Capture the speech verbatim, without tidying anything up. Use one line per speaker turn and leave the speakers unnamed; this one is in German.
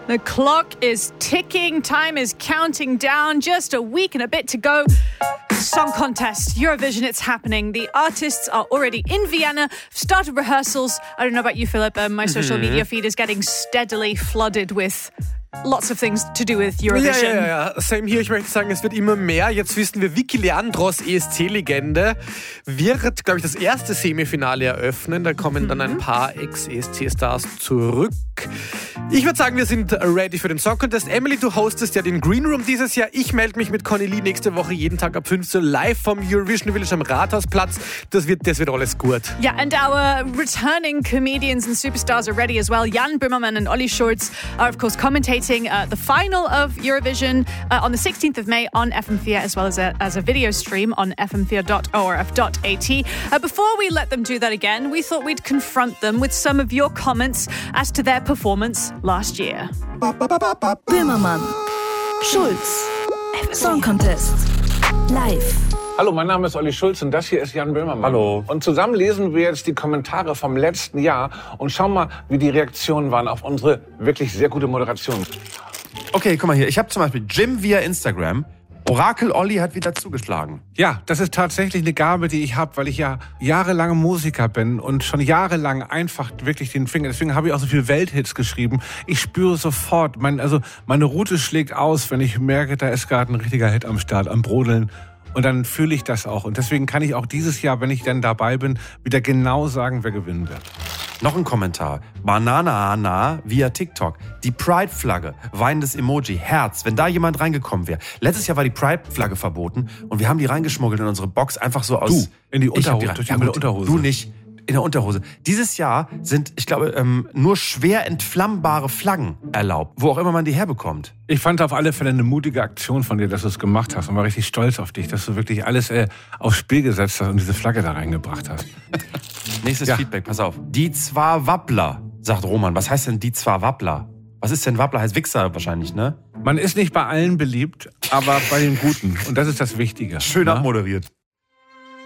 The clock is ticking, time is counting down, just a week and a bit to go. Song contest, Eurovision, it's happening. The artists are already in Vienna, started rehearsals. I don't know about you, Philip, um, my social mm-hmm. media feed is getting steadily flooded with lots of things to do with Eurovision.
Ja, ja, ja. Same hier. Ich möchte sagen, es wird immer mehr. Jetzt wissen wir, Vicky Leandros, E S C-Legende, wird, glaube ich, das erste Semifinale eröffnen. Da kommen mhm. dann ein paar Ex-E S C-Stars zurück. Ich würde sagen, wir sind ready für den Song Contest. Emily, du hostest ja den Green Room dieses Jahr. Ich melde mich mit Conny Lee nächste Woche jeden Tag ab fünfzehn Uhr live vom Eurovision Village am Rathausplatz. Das wird, das wird alles gut.
Yeah, and our returning comedians and superstars are ready as well. Jan Böhmermann and Olli Schulz are, of course, commentating Uh, the final of Eurovision uh, on the sixteenth of May on F M vier, as well as a, as a video stream on f m vier dot o r f dot a t. Uh, before we let them do that again, we thought we'd confront them with some of your comments as to their performance last year.
Böhmermann, Schulz, Song Contest, live.
Hallo, mein Name ist Olli Schulz und das hier ist Jan Böhmermann.
Hallo.
Und zusammen lesen wir jetzt die Kommentare vom letzten Jahr und schauen mal, wie die Reaktionen waren auf unsere wirklich sehr gute Moderation.
Okay, guck mal hier. Ich habe zum Beispiel Jim via Instagram. Orakel Olli hat wieder zugeschlagen.
Ja, das ist tatsächlich eine Gabe, die ich habe, weil ich ja jahrelang Musiker bin und schon jahrelang einfach wirklich den Finger. Deswegen habe ich auch so viele Welthits geschrieben. Ich spüre sofort, mein, also meine Route schlägt aus, wenn ich merke, da ist gerade ein richtiger Hit am Start, am Brodeln. Und dann fühle ich das auch. Und deswegen kann ich auch dieses Jahr, wenn ich dann dabei bin, wieder genau sagen, wer gewinnen wird.
Noch ein Kommentar. Banana via TikTok. Die Pride-Flagge. Weinendes Emoji. Herz. Wenn da jemand reingekommen wäre. Letztes Jahr war die Pride-Flagge verboten. Und wir haben die reingeschmuggelt in unsere Box. Einfach so aus...
Du, in die Unterhose.
Die,
durch
ja,
die
gut,
Unterhose.
Du nicht. In der Unterhose. Dieses Jahr sind, ich glaube, ähm, nur schwer entflammbare Flaggen erlaubt. Wo auch immer man die herbekommt.
Ich fand auf alle Fälle eine mutige Aktion von dir, dass du es gemacht hast und war richtig stolz auf dich, dass du wirklich alles äh, aufs Spiel gesetzt hast und diese Flagge da reingebracht hast.
Nächstes
ja.
Feedback, pass auf. Die zwar Wappler, sagt Roman. Was heißt denn die zwar Wappler? Was ist denn Wappler? Heißt Wichser wahrscheinlich, ne?
Man ist nicht bei allen beliebt, aber bei den Guten. Und das ist das Wichtige.
Schön
ne?
abmoderiert.